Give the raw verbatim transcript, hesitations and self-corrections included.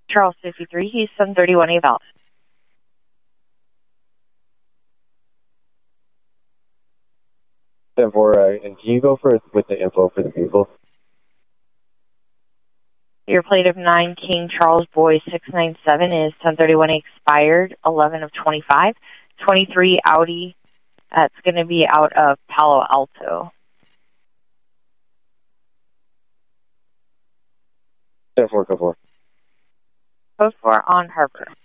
Charles fifty-three, Houston thirty-one, eval. ten four, uh, and can you go for with the info for the vehicle? Your plate of nine King Charles Boy six nine seven is ten thirty-one expired, eleven of twenty-five. twenty-three Audi. That's going to be out of Palo Alto. ten four, code four. Code four on Harbor.